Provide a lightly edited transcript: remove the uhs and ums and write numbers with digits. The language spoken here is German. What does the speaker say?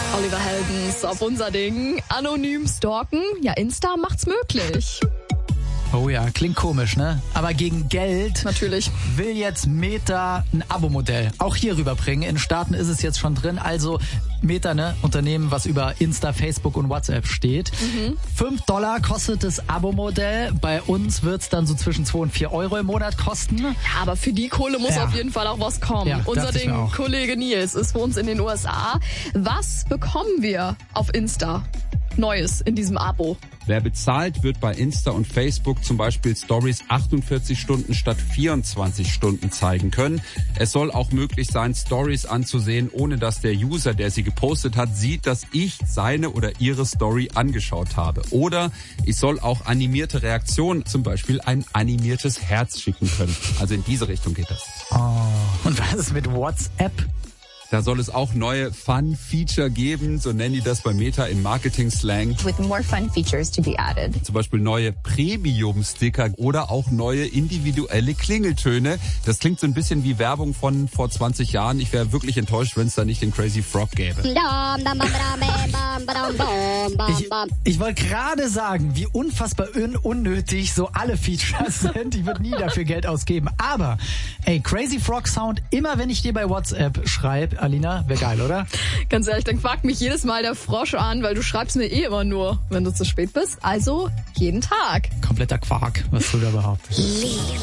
Oliver Heldens auf unser Ding. Anonym stalken, ja, Insta macht's möglich. Oh ja, klingt komisch, ne? Aber gegen Geld Natürlich will jetzt Meta ein Abo-Modell auch hier rüberbringen. In Staaten ist es jetzt schon drin. Also Meta, ne? Unternehmen, was über Insta, Facebook und WhatsApp steht. $5 kostet das Abo-Modell. Bei uns wird's dann so zwischen 2 und 4 Euro im Monat kosten. Ja, aber für die Kohle muss Ja. auf jeden Fall auch was kommen. Ja, Unser dachte ich mir Ding, auch. Kollege Nils, ist für uns in den USA. Was bekommen wir auf Insta Neues in diesem Abo? Wer bezahlt, wird bei Insta und Facebook zum Beispiel Stories 48 Stunden statt 24 Stunden zeigen können. Es soll auch möglich sein, Stories anzusehen, ohne dass der User, der sie gepostet hat, sieht, dass ich seine oder ihre Story angeschaut habe. Oder ich soll auch animierte Reaktionen, zum Beispiel ein animiertes Herz schicken können. Also in diese Richtung geht das. Und was ist mit WhatsApp? Da soll es auch neue Fun-Feature geben, so nennen die das bei Meta im Marketing-Slang. with more fun features to be added. Zum Beispiel neue Premium-Sticker oder auch neue individuelle Klingeltöne. Das klingt so ein bisschen wie Werbung von vor 20 Jahren. Ich wäre wirklich enttäuscht, wenn es da nicht den Crazy Frog gäbe. Ich wollte gerade sagen, wie unfassbar unnötig so alle Features sind. Ich würde nie dafür Geld ausgeben. Aber, ey, Crazy Frog Sound, immer wenn ich dir bei WhatsApp schreibe, Alina, wäre geil, oder? Ganz ehrlich, dann quakt mich jedes Mal der Frosch an, weil du schreibst mir eh immer nur, wenn du zu spät bist. Also jeden Tag. Kompletter Quark, was du da behauptest.